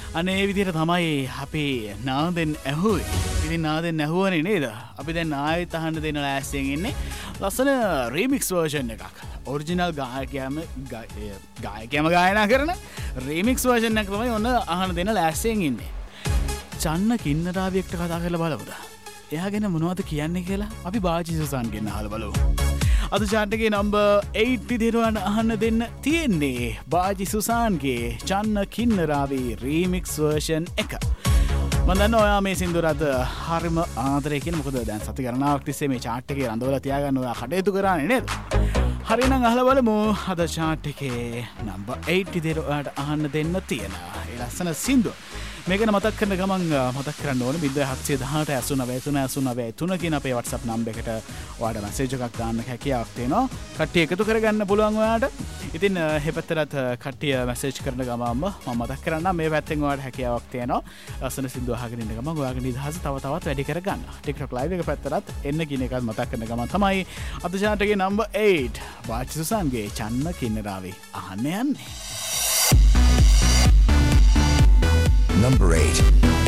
අනේ විදිහට තමයි අපි නාදෙන් ඇහුවේ. ඉතින් නාදෙන් ඇහුවනේ නේද? අපි දැන් ආයෙත් අහන්න දෙන ලෑස්තියෙන් ඉන්නේ ලස්සන රීමික්ස් වර්ෂන් එකක්. ඔරිජිනල් ගායකයාම ගායනා කරන රීමික්ස් වර්ෂන් එකක් තමයි ඔන්න අහන්න දෙන ලෑස්තියෙන් ඉන්නේ. චන්න කින්නරාවියෙක්ට කතා කරලා බලමුද? එයා ගැන මොනවද කියන්නේ කියලා අපි බාජි සුසාන්ගෙන් අහලා බලමු. අද chart එකේ number 8 විදිහට අහන්න දෙන්න තියෙන්නේ බාජි සුසාන්ගේ චන්න කින්නරාවේ රීමික්ස් වර්ෂන් එක. මම දන්නවා ඔයා මේ සින්දුරත් හරිම ආදරේ කියන මොකද දැන් සති ගණනාවක් තිස්සේ මේ chart එකේ රඳවලා තියාගන්න ඔයා කටයුතු කරානේ නේද? හරිනම් අහලා බලමු අද chart එකේ number 8 විදිහට ඔයාට අහන්න දෙන්න තියෙන ඒ ලස්සන සින්දුව. මේකන මතක් කරන ගමන් මතක් කරන්න ඕන 0718 89 කියන අපේ WhatsApp නම්බර් එකට ඔයාලට මැසේජ් එකක් දාන්න හැකියාවක් තියෙනවා. කට්ටිය එකතු කරගන්න පුළුවන් ඔයාලට. ඉතින් හෙපැත්තට කට්ටිය මැසේජ් කරන ගමන්ම මම මතක් කරන්නම් මේ පැත්තෙන් ඔයාලට හැකියාවක් තියෙනවා. ලස්සන සින්දුව අහගෙන ඉන්න ගමන් ඔයාගේ නිදහස තව තවත් වැඩි කරගන්න. TikTok live එක පැත්තට එන්න කියන එකත් මතක් කරන ගමන් තමයි අද chart එකේ number 8 බාජි සුසාන්ගේ චන්න කින්නරාවේ අහන්න යන්නේ. Number 8.